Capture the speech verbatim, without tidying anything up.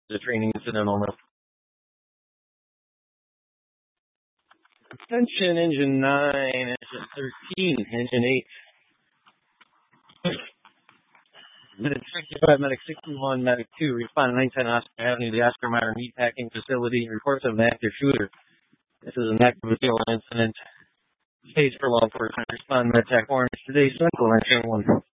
The training incident on the Attention, engine nine, engine thirteen, engine eight. Medic sixty-five, Medic sixty-one, Medic two, respond to nine ten Oscar Avenue, the Oscar Mayer meatpacking facility. Reports of an active shooter. This is an active material incident. Stage for law enforcement. Respond to Medtech Orange. Today's Central nine one one.